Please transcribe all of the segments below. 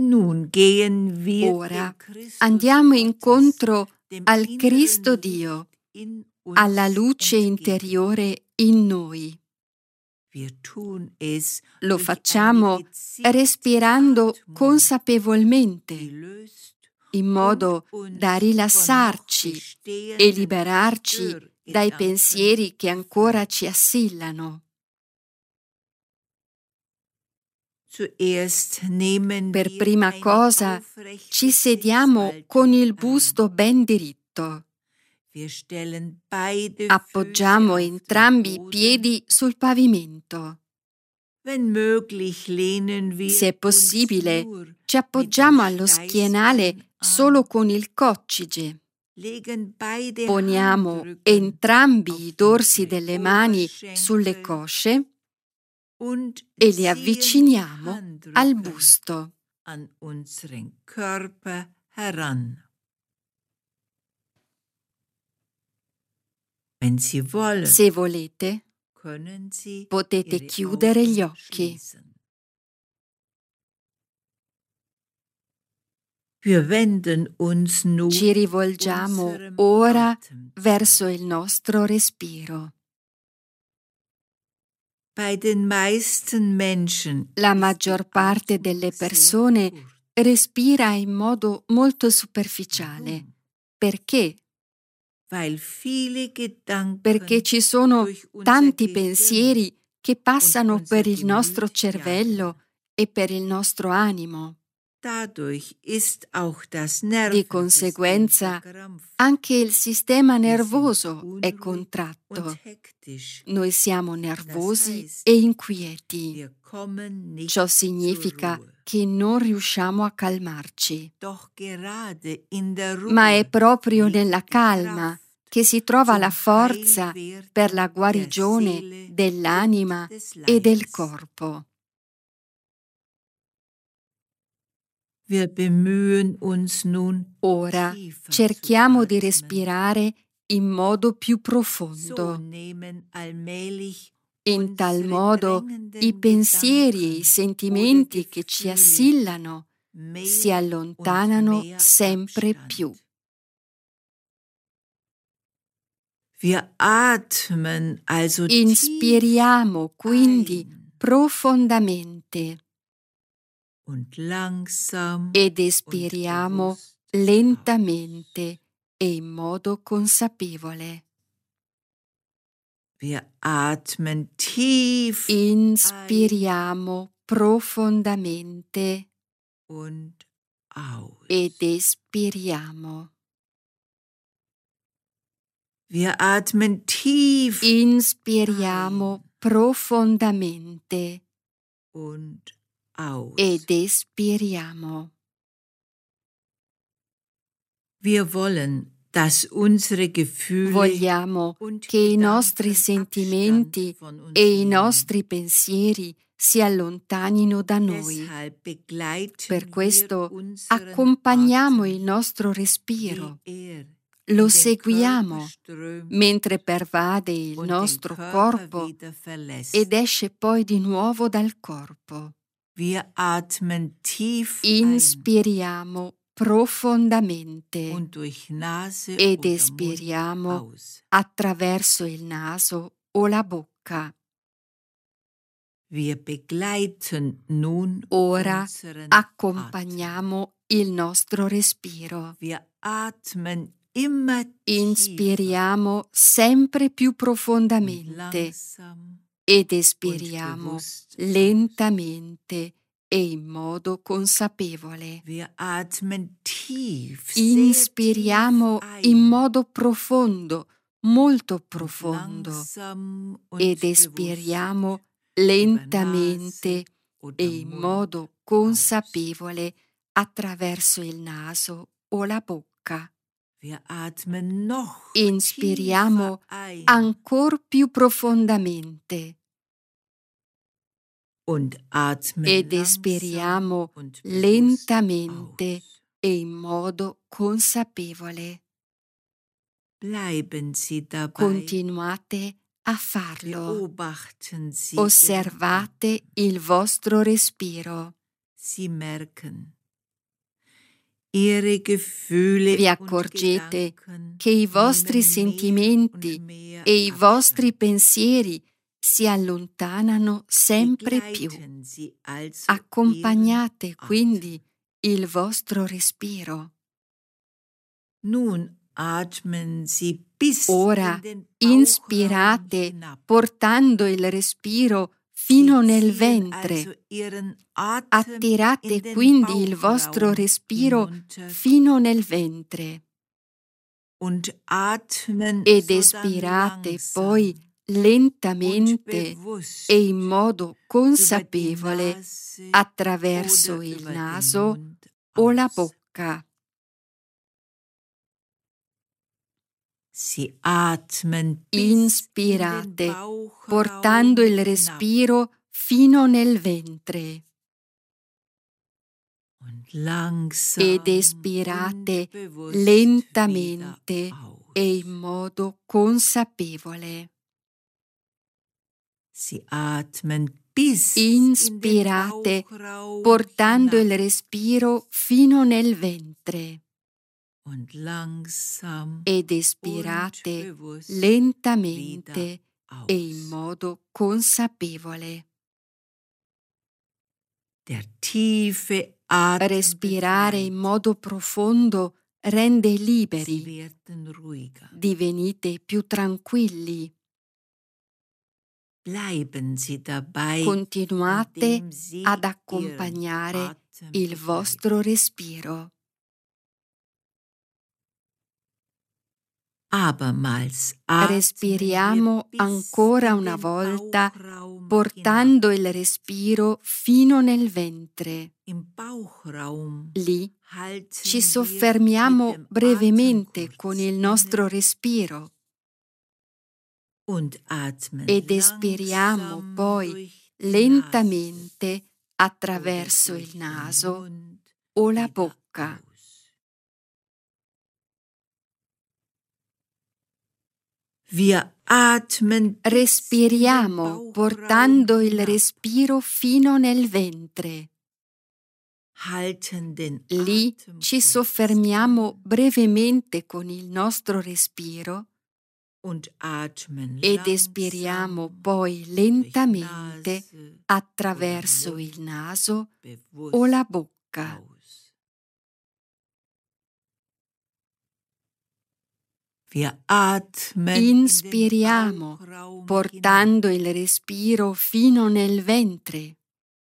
Ora andiamo incontro al Cristo Dio, alla luce interiore in noi. Lo facciamo respirando consapevolmente, in modo da rilassarci e liberarci dai pensieri che ancora ci assillano. Per prima cosa ci sediamo con il busto ben diritto. Appoggiamo entrambi i piedi sul pavimento. Se è possibile, ci appoggiamo allo schienale solo con il coccige. Poniamo entrambi i dorsi delle mani sulle cosce e li avviciniamo al busto. Se volete, potete chiudere gli occhi. Ci rivolgiamo ora verso il nostro respiro. La maggior parte delle persone respira in modo molto superficiale. Perché? Perché ci sono tanti pensieri che passano per il nostro cervello e per il nostro animo. Di conseguenza, anche il sistema nervoso è contratto. Noi siamo nervosi e inquieti. Ciò significa che non riusciamo a calmarci. Ma è proprio nella calma che si trova la forza per la guarigione dell'anima e del corpo. Ora cerchiamo di respirare in modo più profondo. In tal modo i pensieri e i sentimenti che ci assillano si allontanano sempre più. Inspiriamo quindi profondamente ed espiriamo lentamente e in modo consapevole. Inspiriamo profondamente ed espiriamo. Inspiriamo profondamente ed espiriamo. Vogliamo che i nostri sentimenti e i nostri pensieri si allontanino da noi. Per questo accompagniamo il nostro respiro. Lo seguiamo mentre pervade il nostro corpo ed esce poi di nuovo dal corpo. Inspiriamo profondamente ed espiriamo attraverso il naso o la bocca. Ora accompagniamo il nostro respiro. Inspiriamo sempre più profondamente ed espiriamo lentamente e in modo consapevole. Inspiriamo in modo profondo, molto profondo, ed espiriamo lentamente e in modo consapevole attraverso il naso o la bocca. Inspiriamo ancor più profondamente ed espiriamo lentamente e in modo consapevole. Continuate a farlo. Osservate il vostro respiro. Vi accorgete che i vostri sentimenti e i vostri pensieri si allontanano sempre più. Accompagnate quindi il vostro respiro. Ora inspirate portando il respiro fino nel ventre. Attirate quindi il vostro respiro fino nel ventre ed espirate poi lentamente e in modo consapevole attraverso il naso o la bocca. Inspirate portando il respiro fino nel ventre ed espirate lentamente e in modo consapevole. Inspirate portando il respiro fino nel ventre ed espirate lentamente e in modo consapevole. Respirare in modo profondo rende liberi. Divenite più tranquilli. Continuate ad accompagnare il vostro respiro. Respiriamo ancora una volta portando il respiro fino nel ventre. Lì ci soffermiamo brevemente con il nostro respiro ed espiriamo poi lentamente attraverso il naso o la bocca. Respiriamo portando il respiro fino nel ventre. Lì ci soffermiamo brevemente con il nostro respiro ed espiriamo poi lentamente attraverso il naso o la bocca. Inspiriamo portando il respiro fino nel ventre.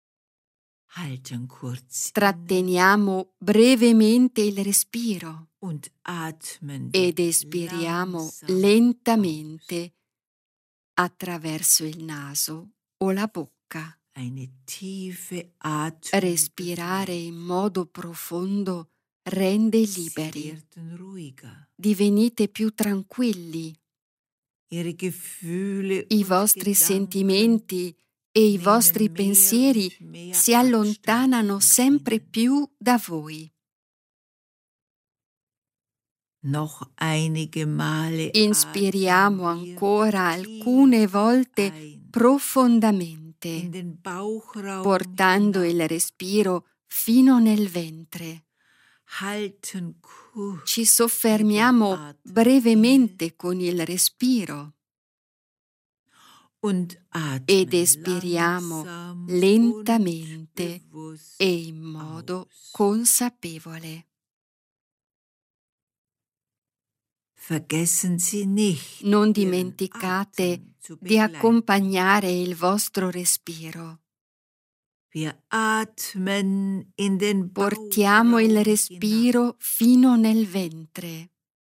Tratteniamo brevemente il respiro ed espiriamo lentamente attraverso il naso o la bocca. Respirare in modo profondo rende liberi. Divenite più tranquilli. I vostri sentimenti e i vostri pensieri si allontanano sempre più da voi. Inspiriamo ancora alcune volte profondamente, portando il respiro fino nel ventre. Ci soffermiamo brevemente con il respiro ed espiriamo lentamente e in modo consapevole. Non dimenticate di accompagnare il vostro respiro. Portiamo il respiro fino nel ventre.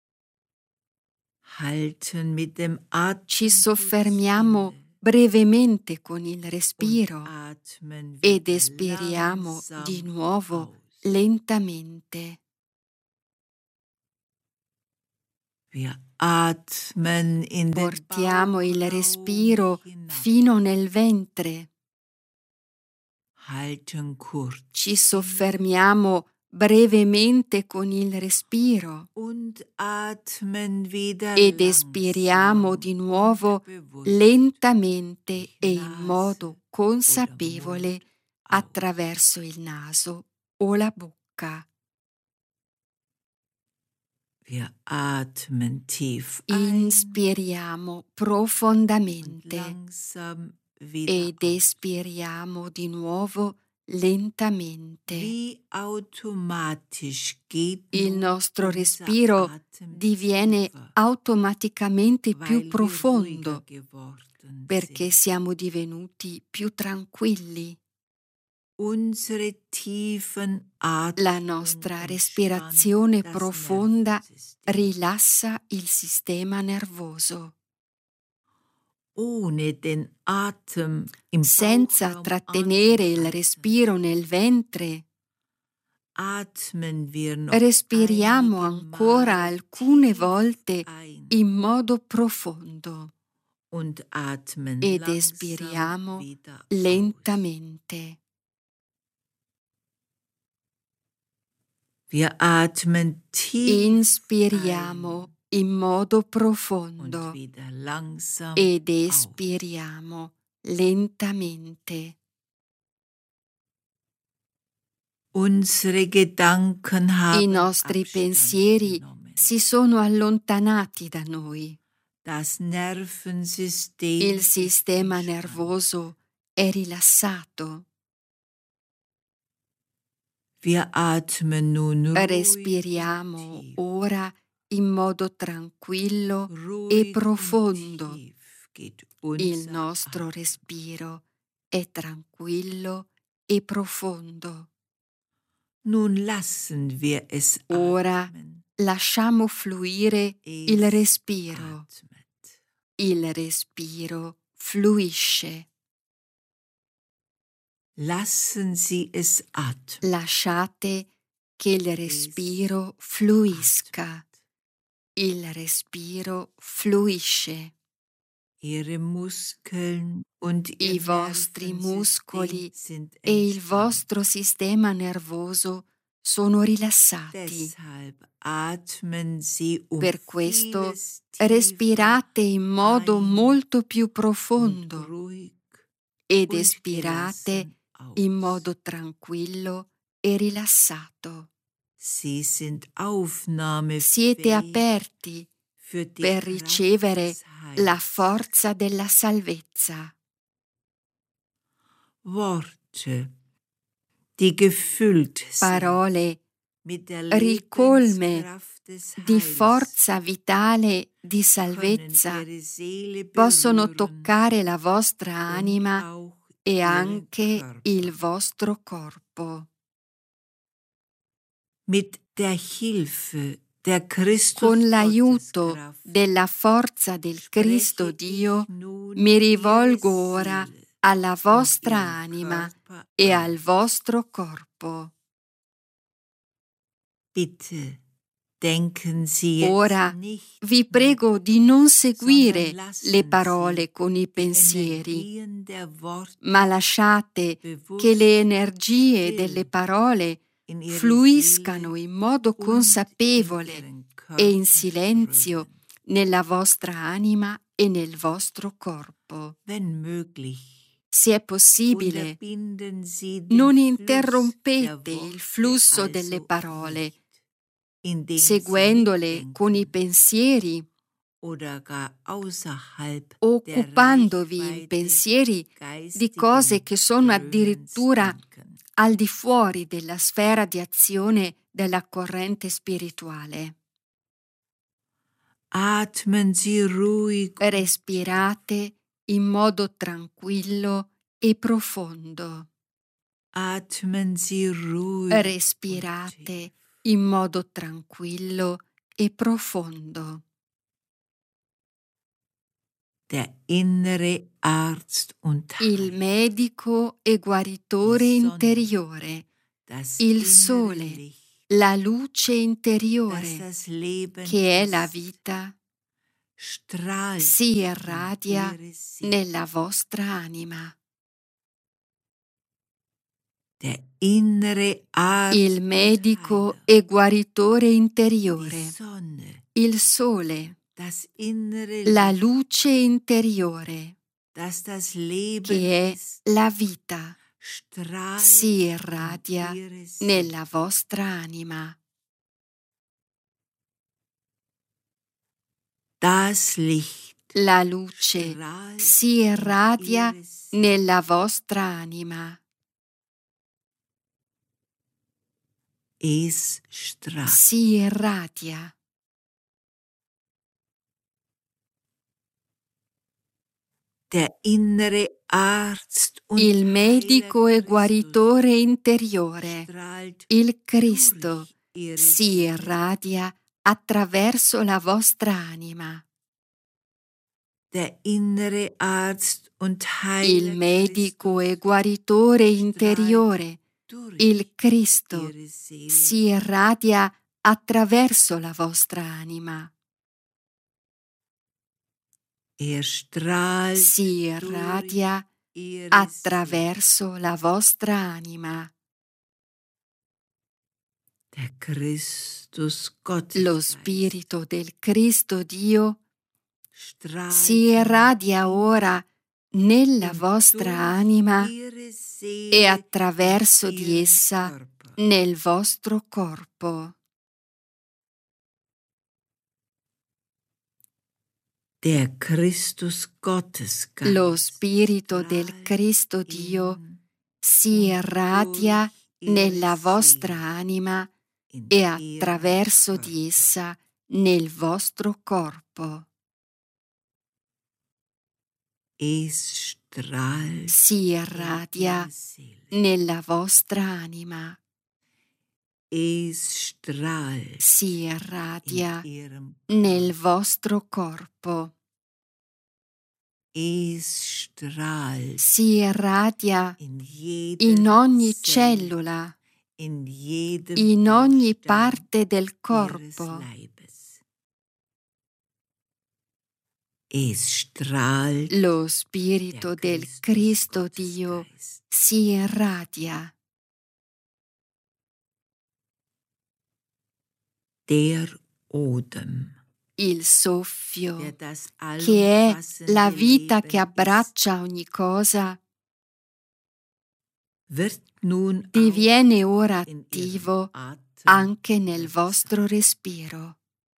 Ci soffermiamo brevemente con il respiro ed espiriamo di nuovo lentamente. Portiamo il respiro fino nel ventre. Ci soffermiamo brevemente con il respiro ed espiriamo di nuovo lentamente e in modo consapevole attraverso il naso o la bocca. Wir atmen tief Inspiriamo profondamente langsam wieder ed espiriamo di nuovo lentamente. Wie automatisch geht Il nun nostro unser respiro Atem diviene tiefer, automaticamente più weil wir profondo ruhiger geworden perché sind. siamo divenuti più tranquilli. Unsere tiefen La Atmung nostra entspannt respirazione das profonda Nervensystem. rilassa il sistema nervoso. Ohne den Atem im Senza Bauchraum trattenere il anzuhalten, respiro nel ventre, atmen wir noch respiriamo einige ancora Male alcune tief volte ein in modo profondo und atmen ed langsam espiriamo wieder aus. lentamente. Wir atmen tief Inspiriamo in modo und profondo wieder langsam ed aus. espiriamo lentamente. Unsere Gedanken I haben nostri Abstand pensieri genommen. si sono allontanati da noi. Das Nervensystem Il ist sistema entspannt. nervoso è rilassato. Wir atmen nun ruhig Respiriamo und tief. ora in modo tranquillo e Ruhig profondo. und tief geht Il unser nostro Atem. respiro è tranquillo e profondo. Nun lassen wir es Ora atmen. lasciamo fluire il Es respiro. atmet. Il respiro fluisce. Lassen Sie es atmen. Lasciate che il respiro fluisca. Il respiro fluisce. Ihre Muskeln und Ihr I vostri muscoli Nervensystem sind e il entspannt. vostro sistema nervoso sono rilassati. Deshalb atmen Sie Per questo vieles tiefer respirate in modo ein molto più und profondo ruhig ed und espirate gelassen aus. in modo tranquillo e rilassato. Sie sind Siete aufnahmefähig aperti für die per Kraft ricevere des la Heils. forza della salvezza. Worte, die gefüllt sind Parole mit der ricolme Lebenskraft des di Heils, forza vitale di können salvezza Ihre Seele possono berühren toccare la vostra und anima auch e Ihren anche Körper. il vostro corpo. Mit der Hilfe der Christus Con l'aiuto Gotteskraft della forza del Cristo spreche Dio ich nun mi rivolgo Ihre ora Seele alla und vostra Ihren anima Körper e an. al vostro corpo. Bitte denken Sie jetzt Ora nicht vi mit, prego di non seguire sondern lassen le Sie parole con i die pensieri, Energien der Worte ma lasciate che bewusst le energie still delle parole in Ihre fluiscano Seele in modo und in consapevole Ihren e in Körper silenzio strömen. nella vostra anima e nel vostro corpo. Wenn möglich, Se è possibile, unterbinden Sie den non Fluss interrompete der il Worte flusso also delle parole, nicht, indem Sie seguendole con i mitdenken pensieri, oder gar außerhalb der occupandovi in Reichweite pensieri di cose geistigen che sono Strömens addirittura denken. al di fuori della sfera di azione della corrente spirituale. Atmen Sie ruhig und Respirate in modo tranquillo e profondo. atmen Sie ruhig und Respirate tief. in modo tranquillo e profondo. Der innere Arzt und Il Heiler, medico e guaritore die Sonne, interiore, das il innere sole, Licht, la luce das interiore, das Leben che è la ist, vita, strahlt si in irradia Ihre Seele. nella vostra anima. Der innere Arzt Il und medico Heiler, e guaritore die interiore, Sonne, il sole, das innere la Licht, luce interiore, das Leben che ist, è la vita, strahlt si in irradia Ihre Seele. nella vostra anima. Das Licht La luce si irradia nella vostra anima. Es strahlt. Si irradia. Der innere Arzt und Il medico e Heiler guaritore Christus interiore, strahlt il Cristo, durch ihre si Seele. irradia attraverso la vostra anima. Der innere Arzt und Il Heiler medico e Christus guaritore interiore, durch il Cristo, ihre Seele. si irradia attraverso la vostra anima. Strahlt Si durch irradia ihre attraverso la vostra anima. Der Christus Gottes Lo Spirito del Cristo Dio strahlt si irradia ora nella vostra anima ihre Seele e attraverso in di ihren essa Körper. nel vostro corpo. Der Christus Gottesgeist Lo Spirito del Cristo Dio si irradia nella vostra anima e attraverso di essa nel vostro corpo. Es strahlt Si irradia ihre Seele. nella vostra anima. Es strahlt Si irradia in ihrem nel vostro corpo. Es strahlt Si irradia in jeder in ogni Zelle, cellula, in jedem in ogni Baustein parte del ihres corpo. Leibes. Es strahlt Lo Spirito der del Christus Cristo Dio Gottesgeist. si irradia. Der Odem, Il soffio, der das che è allumfassende la vita che Leben abbraccia ogni cosa, ist, wird nun diviene auch ora in ihrem attivo Atem anche nel wirksam. vostro respiro.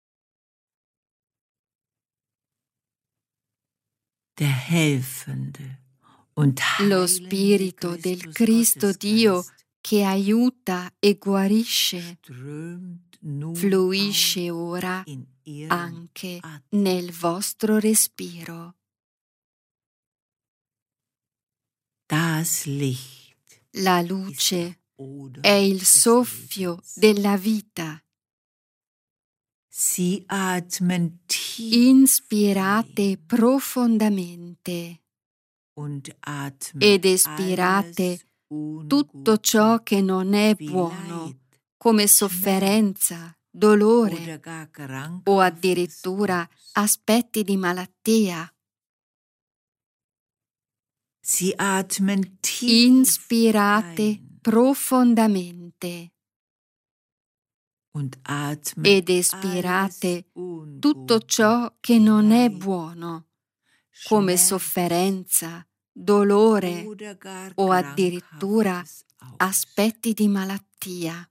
Der helfende und Lo heilende Spirito del Christus Cristo Dio Gottesgeist che aiuta e guarisce strömt nun fluisce auch ora in ihrem anche Atem. nel vostro respiro. Das Licht La ist der luce Odem è il des soffio Lebens. della vita. Sie atmen tief Inspirate ein profondamente und atmen ed espirate alles tutto ciò Ungute che non è wie buono, Leid come sofferenza, dolore oder gar o krankhaftes addirittura Böses. aspetti di malattia. Sie atmen tief Inspirate ein profondamente und atmen ed alles espirate tutto Ungute, ciò che non è Leid, buono, come Schmerz sofferenza, dolore oder gar o addirittura krankhaftes aus. aspetti di malattia.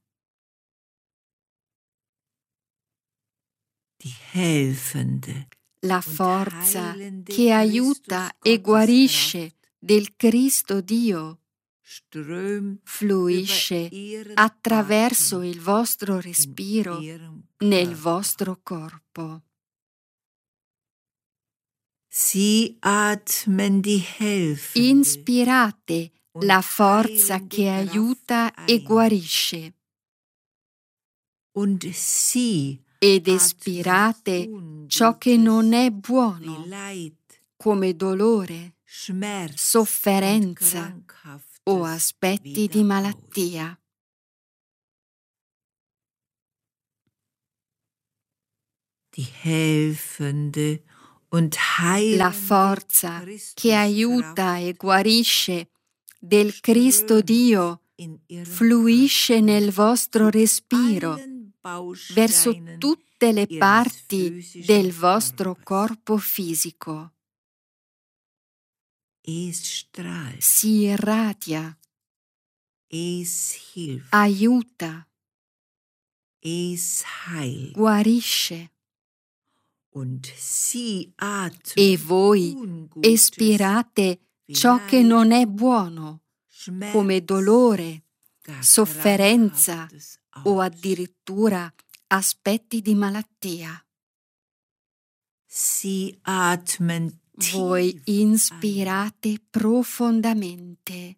Die helfende La und forza heilende che aiuta Christus e guarisce Gotteskraft del Cristo Dio strömt fluisce über ihren attraverso Atem il vostro in respiro ihrem nel Körper. vostro corpo. Sie atmen die helfende Inspirate und la forza heilende che Kraft aiuta e ein guarisce und sie ed atmen espirate ciò che non è Ungutes buono, wie Leid, come dolore, Schmerz und sofferenza o krankhaftes aspetti wieder di aus. malattia. Die helfende und La heilende forza che aiuta e Christuskraft guarisce del Cristo strömt Dio in ihrem fluisce Atem nel vostro zu respiro allen verso Bausteinen tutte le ihres parti physischen del vostro Körpers. corpo fisico. Es strahlt, Si irradia, es hilft, aiuta, es heilt guarisce E voi espirate ciò che non è buono, come dolore, sofferenza o addirittura aspetti di malattia. Voi inspirate profondamente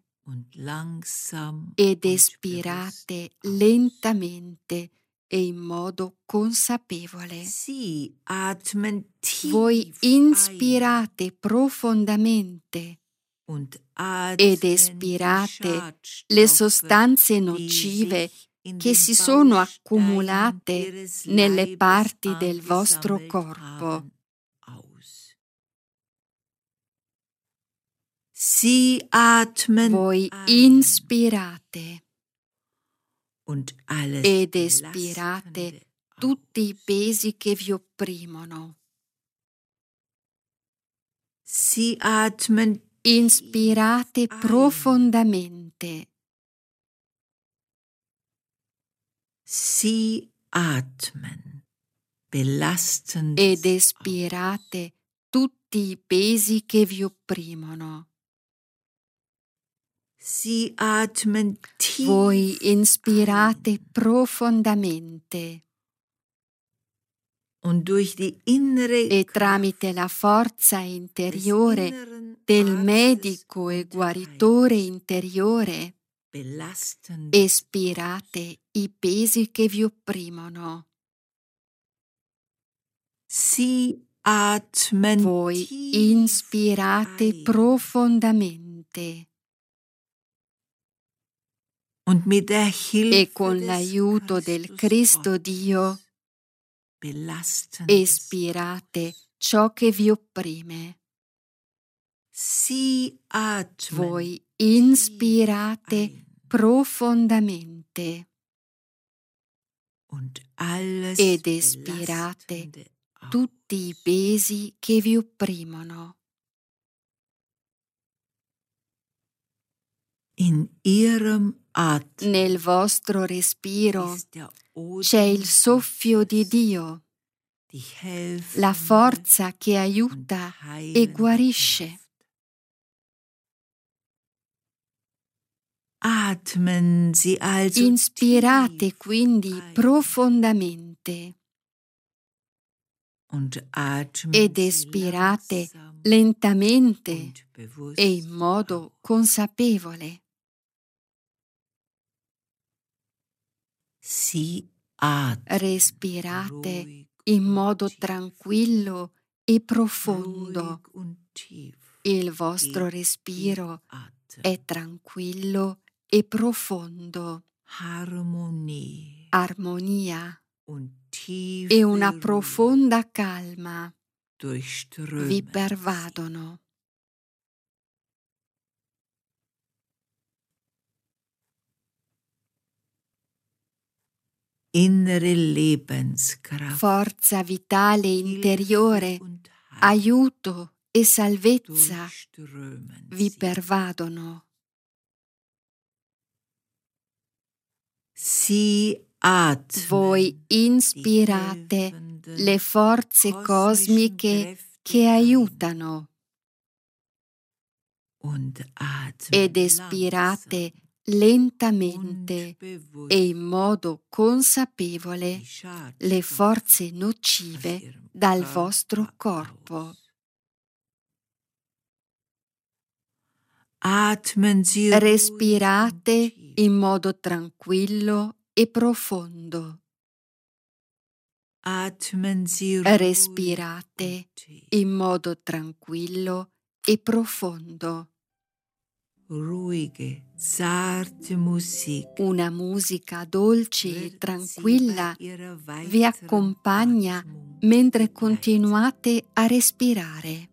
ed espirate lentamente e in modo consapevole. Voi inspirate profondamente ed espirate le sostanze nocive che si sono accumulate nelle parti del vostro corpo. Voi inspirate ed espirate tutti i pesi che vi opprimono. Inspirate profondamente. Ed espirate tutti i pesi che vi opprimono. Voi inspirate profondamente e tramite la forza interiore del medico e guaritore interiore espirate i pesi che vi opprimono. Voi inspirate profondamente e con l'aiuto del Cristo Dio espirate ciò che vi opprime. Voi inspirate profondamente ed espirate tutti i pesi che vi opprimono. Nel vostro respiro c'è il soffio di Dio, la forza che aiuta e guarisce. Inspirate quindi profondamente ed espirate lentamente e in modo consapevole. Respirate in modo tranquillo e profondo. Il vostro respiro è tranquillo e profondo. Armonia e una profonda calma vi pervadono. Forza vitale interiore, aiuto e salvezza vi pervadono. Voi inspirate le forze cosmiche che aiutano ed espirate lentamente e in modo consapevole le forze nocive dal vostro corpo. Respirate in modo tranquillo e profondo. Respirate in modo tranquillo e profondo. Una musica dolce e tranquilla vi accompagna mentre continuate a respirare.